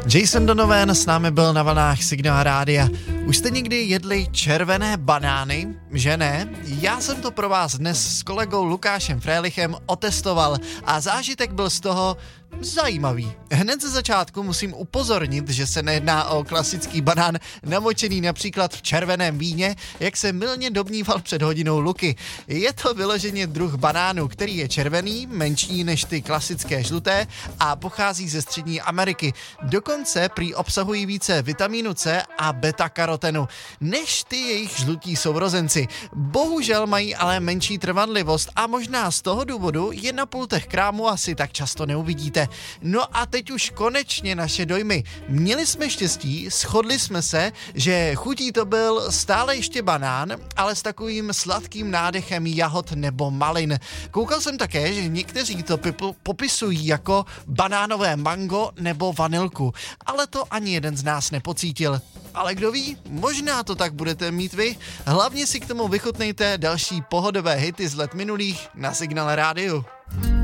Jason Donovan s námi byl na vlnách Signál Rádia. Už jste někdy jedli červené banány? Že ne? Já jsem to pro vás dnes s kolegou Lukášem Frélichem otestoval a zážitek byl z toho zajímavý. Hned ze začátku musím upozornit, že se nejedná o klasický banán namočený například v červeném víně, jak se mylně domníval před hodinou Luky. Je to vyloženě druh banánu, který je červený, menší než ty klasické žluté a pochází ze Střední Ameriky. Dokonce prý obsahují více vitamínu C a beta-karotenu než ty jejich žlutí sourozenci. Bohužel mají ale menší trvanlivost a možná z toho důvodu je na pultech krámu asi tak často neuvidíte. No a teď už konečně naše dojmy. Měli jsme štěstí, shodli jsme se, že chutí to byl stále ještě banán, ale s takovým sladkým nádechem jahod nebo malin. Koukal jsem také, že někteří to popisují jako banánové mango nebo vanilku, ale to ani jeden z nás nepocítil. Ale kdo ví, možná to tak budete mít vy. Hlavně si k tomu vychutnejte další pohodové hity z let minulých na Signál Rádiu.